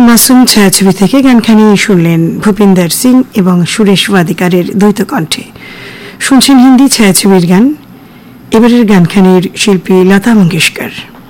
মাসুম ছায়াছবি থেকে গানখানি শুনলেন ভূপিন্দর সিং এবং সুরেশ ওয়াদিকারের দ্বৈত কণ্ঠে। শুনছেন হিন্দি ছায়াছবির গান। এবারের গানখানির শিল্পী লতা মঙ্গেশকর।